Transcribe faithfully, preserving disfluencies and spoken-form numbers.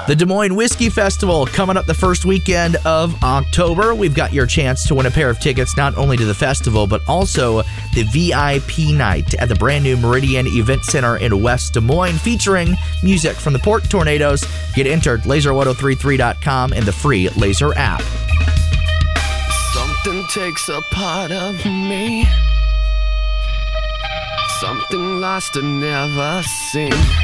The Des Moines Whiskey Festival coming up the first weekend of October. We've got your chance to win a pair of tickets not only to the festival, but also the V I P night at the brand new Meridian Event Center in West Des Moines, featuring music from the Port Tornadoes. Get entered, laser ten thirty-three dot com and the free Laser app. Something takes a part of me, something lost and never seen.